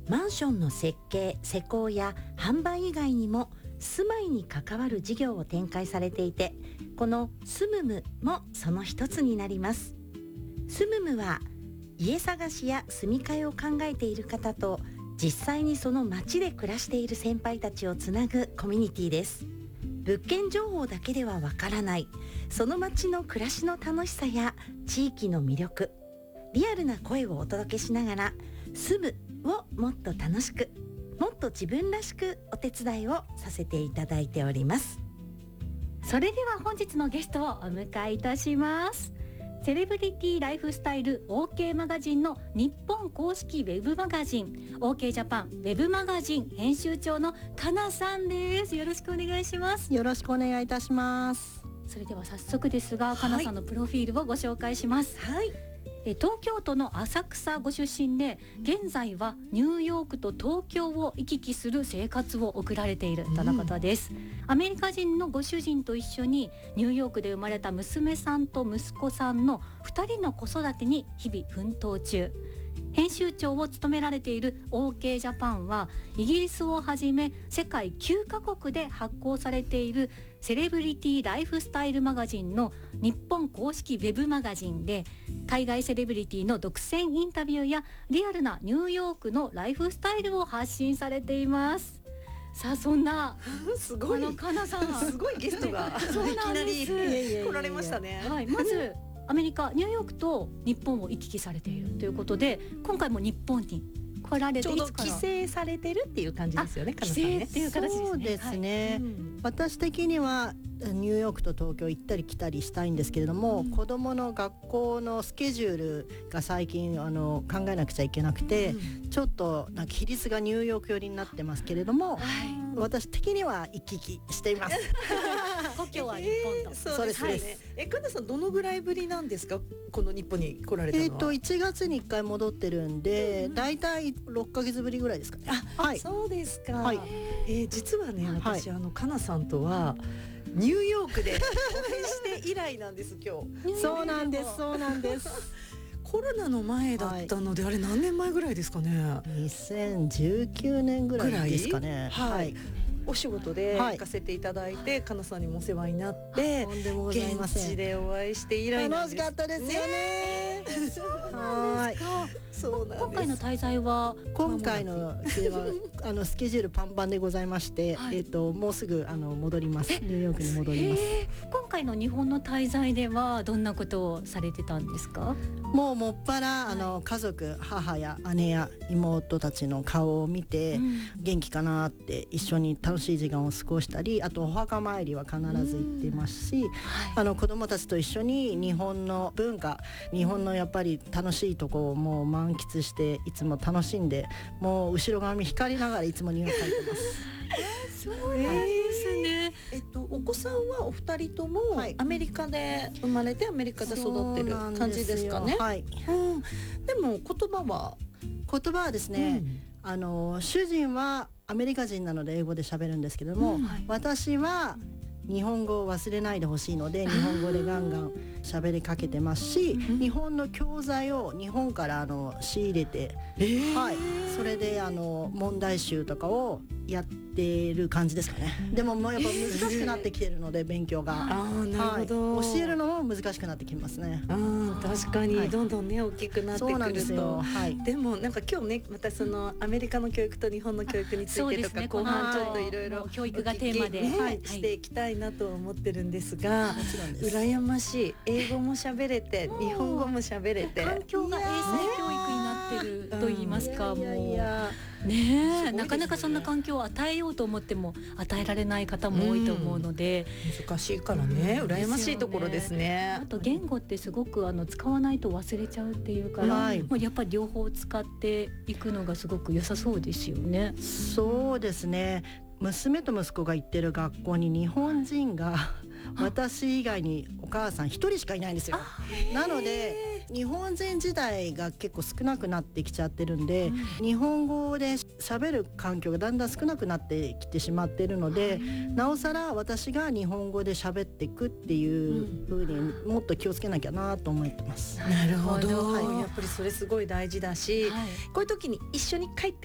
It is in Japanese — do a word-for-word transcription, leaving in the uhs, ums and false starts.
マンションの設計・施工や販売以外にも住まいに関わる事業を展開されていて、このスムムもその一つになります。スムムは家探しや住み替えを考えている方と実際にその街で暮らしている先輩たちをつなぐコミュニティです。物件情報だけではわからないその街の暮らしの楽しさや地域の魅力、リアルな声をお届けしながら住むをもっと楽しく、もっと自分らしくお手伝いをさせていただいております。 それでは本日のゲストをお迎えいたします。セレブリティライフスタイル OK マガジンの日本公式ウェブマガジン OK ジャパンウェブマガジン編集長のかなさんです。よろしくお願いします。 よろしくお願いいたします。 それでは早速ですが、かなさんのプロフィールをご紹介します。 はい、 え東京都の浅草ご出身で、現在はニューヨークと東京を行き来する生活を送られているとの方です、うん、アメリカ人のご主人と一緒にニューヨークで生まれた娘さんと息子さんのふたりの子育てに日々奮闘中。編集長を務められている OK ジャパンはイギリスをはじめ世界きゅうカ国で発行されているセレブリティライフスタイルマガジンの日本公式ウェブマガジンで、海外セレブリティの独占インタビューやリアルなニューヨークのライフスタイルを発信されています。さあ、そんなすごいこのかなさんすごいゲストがそうなんです。 いきなり来られましたね。 はい、まずアメリカニューヨークと日本を行き来されているということで、今回も日本に来られてちょうど帰省されてるっていう感じですよね。 帰省っていう形ですね。 そうですね、はい、うん、私的にはニューヨークと東京行ったり来たりしたいんですけれども、うん、子どもの学校のスケジュールが最近あの考えなくちゃいけなくて、うん、ちょっとなんか比率がニューヨーク寄りになってますけれども、はい、私的には行き来しています故郷は日本と、 えー、そうですね、はい、え、かなさんどのぐらいぶりなんですか、この日本に来られたのは。 えー、といちがつにいっかい戻ってるんで、だいたいろっかげつぶりぐらいですかね。 あ、 はい、 そうですか、 はい、 えー、実はね、私、はい、あのかなさんとはニューヨークでお会いして以来なんです今日そうなんですそうなんですコロナの前だったので、はい、あれ何年前ぐらいですかね。 にせんじゅうきゅうねんぐらいですかね。 はい、はい、お仕事で行かせていただいて、はい、かなさんにもお世話になって、 とんでもございません。 現地でお会いして以来なんです。 楽しかったですよね。 はい、そうなんです。今回の滞在は今回のではあのスケジュールパンパンでございまして、はい、えっともうすぐあの戻ります。ニューヨークに戻ります。 今回の日本の滞在ではどんなことをされてたんですか。 もうもっぱらあの家族、母や姉や妹たちの顔を見て、うん、元気かなって一緒に楽しい時間を過ごしたり、あとお墓参りは必ず行ってますし、うん、はい、あの子供たちと一緒に日本の文化、日本のやっぱり楽しいところをもう満喫していつも楽しんで、もう後ろ髪光りながらいつもニューヨーク帰ってますそうですね、 えっと、お子さんはお二人ともアメリカで生まれてアメリカで育ってる感じですかね。 はい、 うん、でも言葉は言葉はですね、うん、あの主人はアメリカ人なので英語で喋るんですけども、うん、はい、私は日本語を忘れないでほしいので日本語でガンガン喋りかけてますし、日本の教材を日本からあの仕入れて、えー、はい、それであの問題集とかをやってる感じですかね。でももうやっぱ難しくなってきてるので、勉強が、 あ、なるほど、 はい、教えるのも難しくなってきますね。 あ、確かにどんどんね、はい、大きくなってくると。そうなんですよ、はい、でもなんか今日ね、またそのアメリカの教育と日本の教育についてとか、ね、後半ちょっといろいろ教育がテーマで、 ね、はい、していきたいなと思ってるんですが、羨ましい。英語も喋れて日本語も喋れて、 環境が英才教育になってると言いますか、もうねえ、なかなかそんな環境を与えようと思っても与えられない方も多いと思うので、 うん、難しいからね、うん、羨ましいところですね。 あと言語ってすごくあの使わないと忘れちゃうっていうから、はい、もうやっぱり両方使っていくのがすごく良さそうですよね。 そうですね、娘と息子が行ってる学校に日本人が私以外にお母さん一人しかいないんですよ。なので日本人自体が結構少なくなってきちゃってるんで、うん、日本語で喋る環境がだんだん少なくなってきてしまってるので、なおさら私が日本語で喋っていくっていう風にもっと気をつけなきゃなと思ってます。 なるほど、はい、やっぱりそれすごい大事だし、はい、こういう時に一緒に帰って